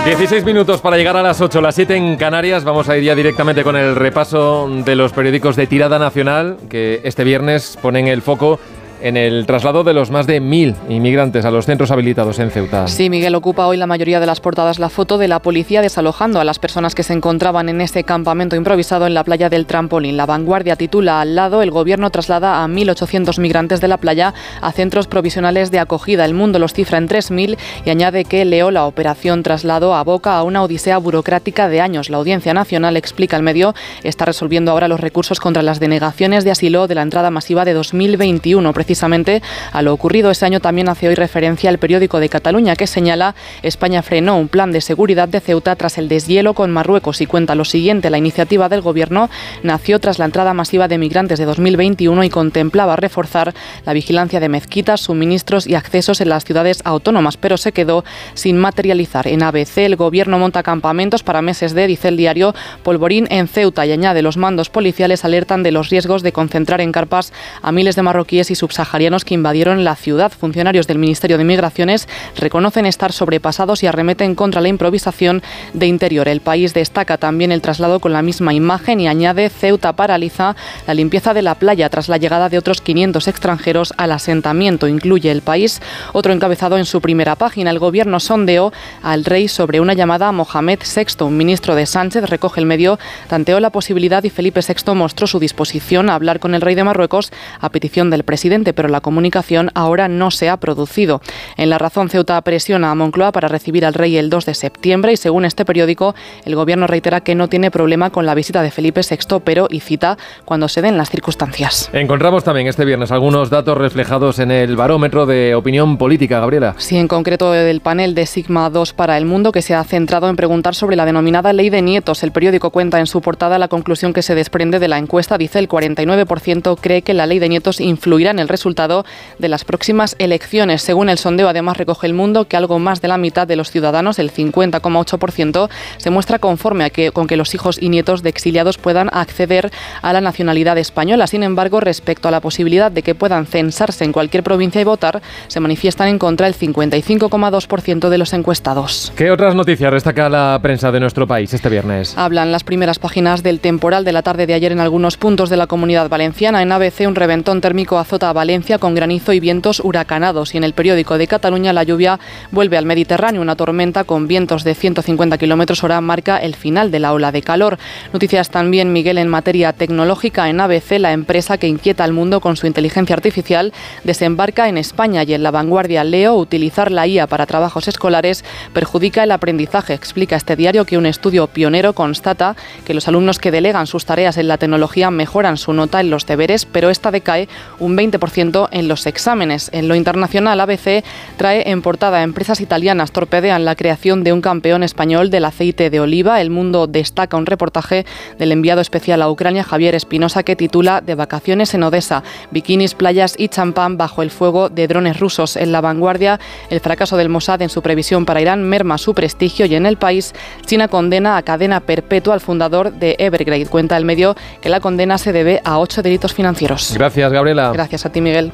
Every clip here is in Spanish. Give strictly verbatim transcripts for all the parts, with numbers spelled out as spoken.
dieciséis minutos para llegar a las ocho, las siete en Canarias. Vamos a ir ya directamente con el repaso de los periódicos de tirada nacional que este viernes ponen el foco en el traslado de los más de mil inmigrantes a los centros habilitados en Ceuta. Sí, Miguel, ocupa hoy la mayoría de las portadas la foto de la policía desalojando a las personas que se encontraban en ese campamento improvisado en la playa del Trampolín. La Vanguardia titula: al lado, el gobierno traslada a mil ochocientos migrantes de la playa a centros provisionales de acogida. El Mundo los cifra en tres mil y añade que Leo, la operación traslado, aboca a una odisea burocrática de años. La Audiencia Nacional, explica el medio, está resolviendo ahora los recursos contra las denegaciones de asilo de la entrada masiva de dos mil veintiuno. Precisamente a lo ocurrido ese año también hace hoy referencia el periódico de Cataluña, que señala: España frenó un plan de seguridad de Ceuta tras el deshielo con Marruecos, y cuenta lo siguiente: la iniciativa del gobierno nació tras la entrada masiva de migrantes de dos mil veintiuno y contemplaba reforzar la vigilancia de mezquitas, suministros y accesos en las ciudades autónomas, pero se quedó sin materializar. En A B C, el gobierno monta campamentos para meses de, dice el diario, polvorín en Ceuta, y añade: los mandos policiales alertan de los riesgos de concentrar en carpas a miles de marroquíes y subsaharianos que invadieron la ciudad. Funcionarios del Ministerio de Migraciones reconocen estar sobrepasados y arremeten contra la improvisación de Interior. El País destaca también el traslado con la misma imagen y añade: Ceuta paraliza la limpieza de la playa tras la llegada de otros quinientos extranjeros al asentamiento. Incluye El País otro encabezado en su primera página: el gobierno sondeó al rey sobre una llamada a Mohamed sexto. Un ministro de Sánchez, recoge el medio, tanteó la posibilidad y Felipe sexto mostró su disposición a hablar con el rey de Marruecos a petición del presidente, pero la comunicación ahora no se ha producido. En La Razón, Ceuta presiona a Moncloa para recibir al rey el dos de septiembre y, según este periódico, el gobierno reitera que no tiene problema con la visita de Felipe sexto, pero y cita cuando se den las circunstancias. Encontramos también este viernes algunos datos reflejados en el barómetro de opinión política, Gabriela. Sí, en concreto del panel de Sigma dos para El Mundo, que se ha centrado en preguntar sobre la denominada ley de nietos. El periódico cuenta en su portada la conclusión que se desprende de la encuesta. Dice: el cuarenta y nueve por ciento cree que la ley de nietos influirá en el resultado de las próximas elecciones. Según el sondeo, además, recoge El Mundo que algo más de la mitad de los ciudadanos, el cincuenta coma ocho por ciento, se muestra conforme a que, con que los hijos y nietos de exiliados puedan acceder a la nacionalidad española. Sin embargo, respecto a la posibilidad de que puedan censarse en cualquier provincia y votar, se manifiestan en contra el cincuenta y cinco coma dos por ciento de los encuestados. ¿Qué otras noticias destaca la prensa de nuestro país este viernes? Hablan las primeras páginas del temporal de la tarde de ayer en algunos puntos de la Comunidad Valenciana. En A B C, un reventón térmico azota a Valencia con granizo y vientos huracanados, y en el periódico de Cataluña, la lluvia vuelve al Mediterráneo. Una tormenta con vientos de ciento cincuenta kilómetros hora marca el final de la ola de calor. Noticias también, Miguel, en materia tecnológica. En A B C, la empresa que inquieta al mundo con su inteligencia artificial desembarca en España, y en La Vanguardia leo: utilizar la I A para trabajos escolares perjudica el aprendizaje. Explica este diario que un estudio pionero constata que los alumnos que delegan sus tareas en la tecnología mejoran su nota en los deberes, pero esta decae un veinte por ciento en los exámenes. En lo internacional, A B C trae en portada: empresas italianas torpedean la creación de un campeón español del aceite de oliva. El Mundo destaca un reportaje del enviado especial a Ucrania, Javier Espinosa, que titula: de vacaciones en Odessa, bikinis, playas y champán bajo el fuego de drones rusos. En La Vanguardia, el fracaso del Mossad en su previsión para Irán merma su prestigio, y en El País, China condena a cadena perpetua al fundador de Evergrande. Cuenta el medio que la condena se debe a ocho delitos financieros. Gracias, Gabriela. Gracias a ti, Miguel.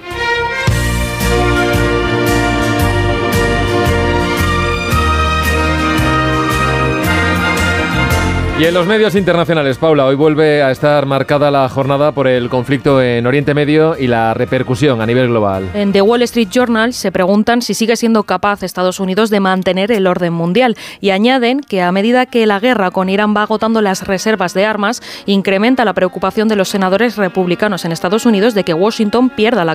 Y en los medios internacionales, Paula, hoy vuelve a estar marcada la jornada por el conflicto en Oriente Medio y la repercusión a nivel global. En The Wall Street Journal se preguntan si sigue siendo capaz Estados Unidos de mantener el orden mundial, y añaden que a medida que la guerra con Irán va agotando las reservas de armas, incrementa la preocupación de los senadores republicanos en Estados Unidos de que Washington pierda la